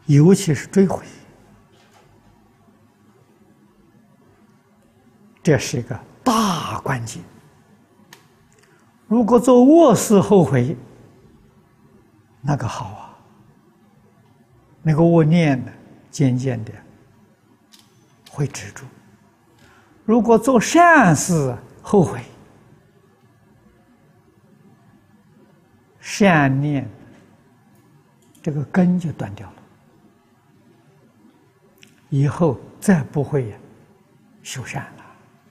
尤其是追悔，这是一个大关键。如果做恶事后悔，那个好啊，那个恶念呢，渐渐的会止住。如果做善事后悔，善念这个根就断掉了，以后再不会修善了。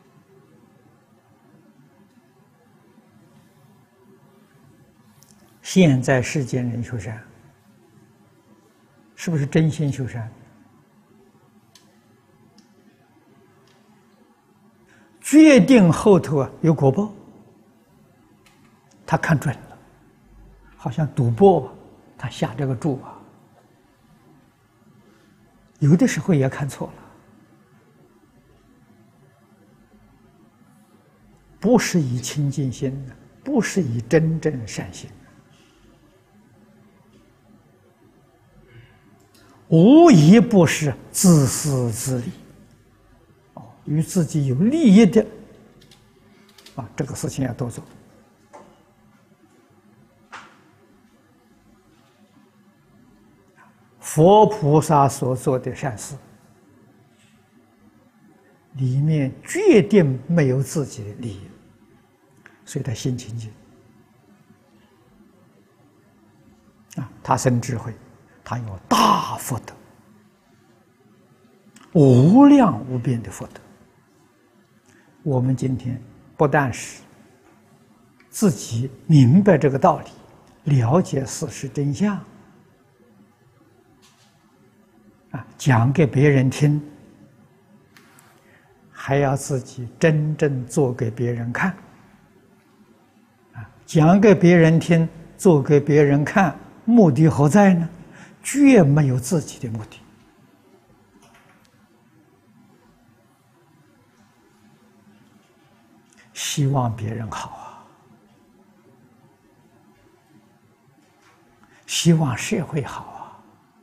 现在世间人修善，是不是真心修善？决定后头有果报，他看准了，好像赌博，他下这个注有的时候也看错了，不是以清净心，不是以真正善心，无一不是自私自利，与自己有利益的这个事情要多做。佛菩萨所做的善事，里面决定没有自己的利益，所以他心清净他生智慧，他有大福德，无量无边的福德。我们今天不但是自己明白这个道理，了解事实真相讲给别人听，还要自己真正做给别人看讲给别人听，做给别人看，目的何在呢？绝没有自己的目的。希望别人好希望社会好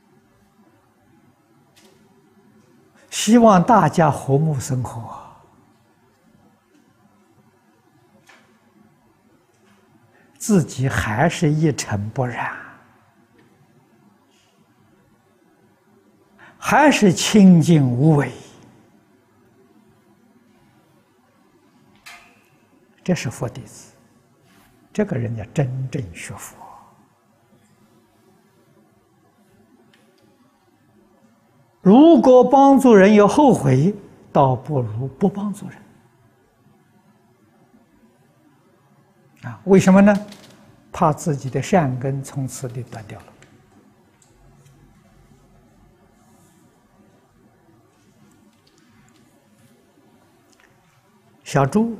希望大家和睦生活自己还是一尘不染，还是清净无为，这是佛弟子，这个人家真正学佛。如果帮助人有后悔，倒不如不帮助人为什么呢？怕自己的善根从此地断掉了。小猪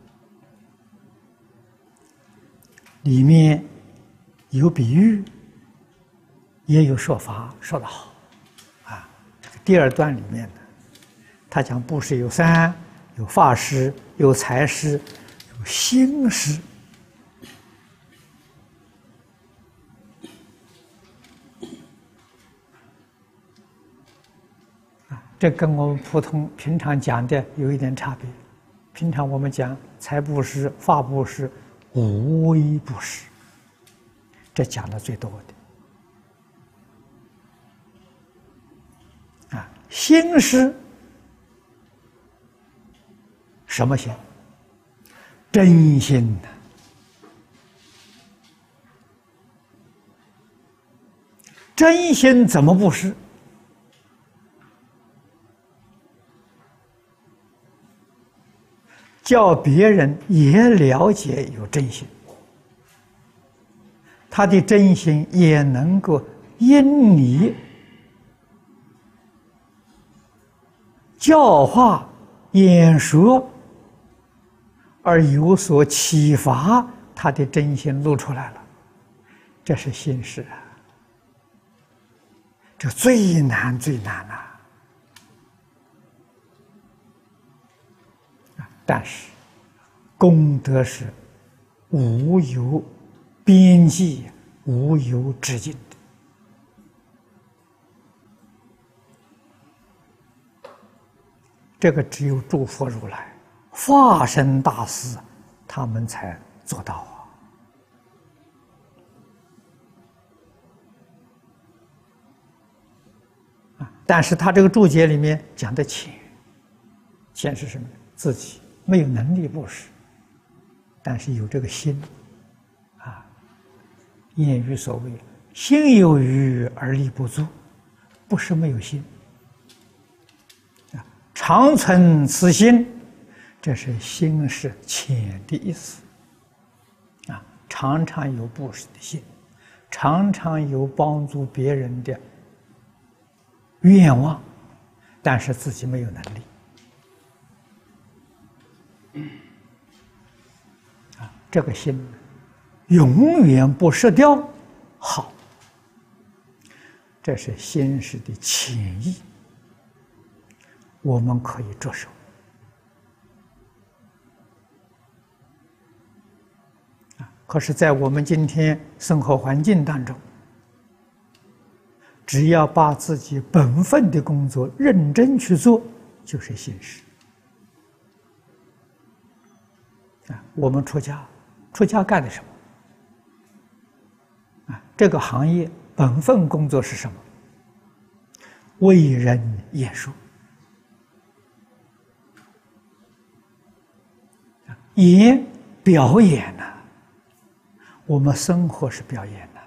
里面有比喻，也有说法，说得好这个第二段里面呢，他讲布施有三，有法施，有财施，有心施。这跟我们普通平常讲的有一点差别。平常我们讲财布施、法布施、无为布施，这讲的最多的心施什么心？真心的。真心怎么布施？叫别人也了解有真心，他的真心也能够因你教化演说而有所启发，他的真心露出来了，这是心施这最难最难但是功德是无有边际、无有止境这个只有诸佛如来、化身大士，他们才做到啊！但是他这个注解里面讲的浅，浅是什么？自己没有能力布施，但是有这个心啊。谚语所谓“心有余而力不足”，不是没有心啊，常存此心，这是心是浅的意思啊。常常有布施的心，常常有帮助别人的愿望，但是自己没有能力啊。这个心永远不失掉，好，这是心识的潜意，我们可以着手啊。可是，在我们今天生活环境当中，只要把自己本分的工作认真去做，就是心识啊。我们出家干的什么？啊，这个行业本分工作是什么？为人演说，演表演呢？我们生活是表演呢。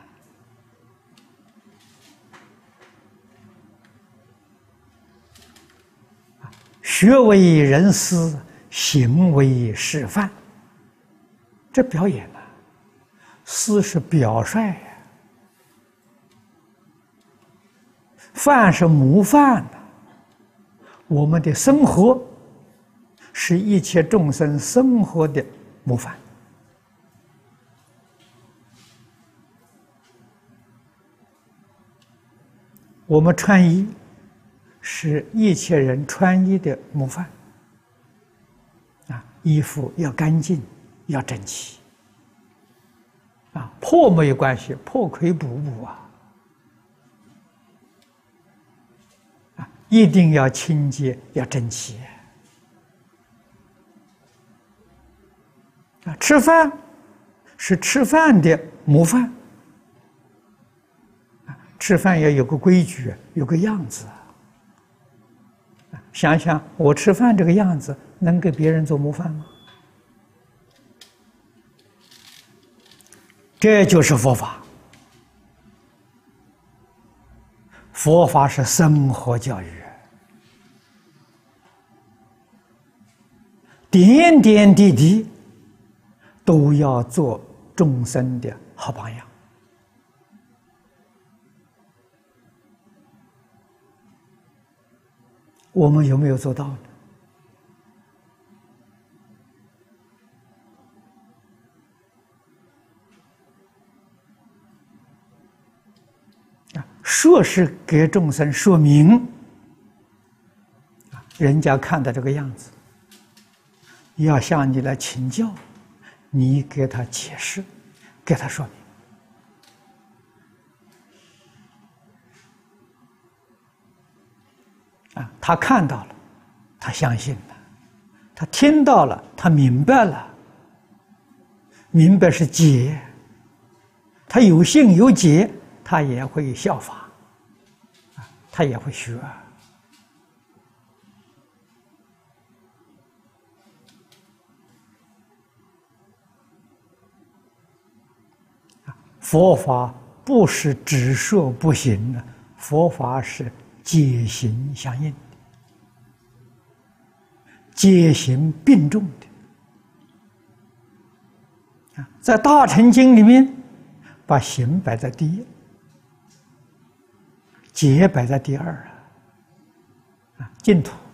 学为人师，行为示范，这表演呢？师是表率呀，范是模范呐。我们的生活是一切众生生活的模范。我们穿衣是一切人穿衣的模范啊，衣服要干净，要整齐啊，破没有关系，破可以补啊，一定要清洁，要整齐啊。吃饭是吃饭的模范啊，吃饭要有个规矩，有个样子。想想我吃饭这个样子，能给别人做模范吗？这就是佛法。佛法是生活教育，点点滴滴都要做众生的好榜样。我们有没有做到呢？说是给众生说明，人家看到这个样子，要向你来请教，你给他解释，给他说明。他看到了，他相信了，他听到了，他明白了，明白是解，他有信有解，他也会效法，他也会学。佛法不是只说不行的，佛法是戒行相应的，戒行并重的。在大乘经里面，把行摆在第一，戒摆在第二净土